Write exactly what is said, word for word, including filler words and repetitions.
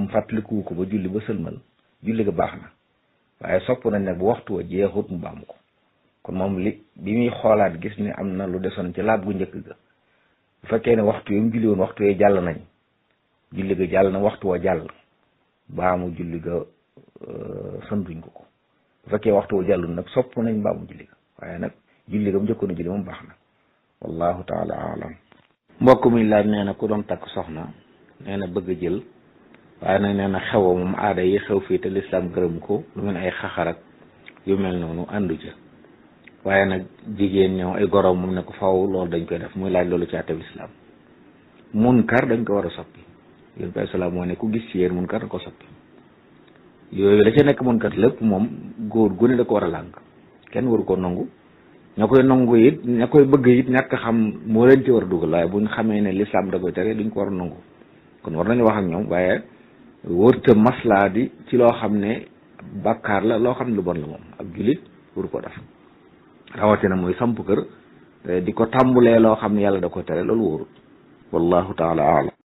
moom fàttaliku ko ba julli ba sëlmal julli ga baax na waaye sopp nañ nag bu waxtu wa jeexut mu baamu ko kon moom li bi muy xoolaat gis ni am na lu desoon ci laab gu njëkk ga bu fekkee ne waxtu yi mu julli woon waxtu yi jàll nañ julli ga jàll na waxtu wa jàll baamu julli ga santuñ ko ko bu fekkee waxtu wa jàllul nag sopp nañ baamu julli ga waaye nag julli ga mu njëkkoon a julli moom baax na wallahu taala alam mbokk mi laaj nee na ku doon takk soxna nee na bëgg a jël waaye nag nee na xew moom aada yi xew fii te lislaam gërëm ko lu mel ay xaxarak yu mel noonu àndu ca waaye nag jigéen ñëw ay goroom moom ne ko faw loolu dañ koy def muy laaj loolu ci àtteb lislaam munkar dañ ko war a soppi yéen bi salaam moo ne ku gis ci yéen munkar da ko soppi yooyu la ca nekk munkar lépp moom góor gu ne da ko war a lànk kenn waru ko nangu ña koy nangu it ña koy bëgg it ñàkk xam moo leen ci war a dugal waaye buñ xamee ne lislaam da koy tere duñ ko war a nangu kon war nañu wax ak ñoom waaye wërta maslaa di ci loo xam ne bàkkaar la loo xam ne lu bon la moom ak jullit waru ko def rawatina muy samp kër di ko tàmbulee loo xam ne yàlla da ko tere loolu wóorut wallahu taala alam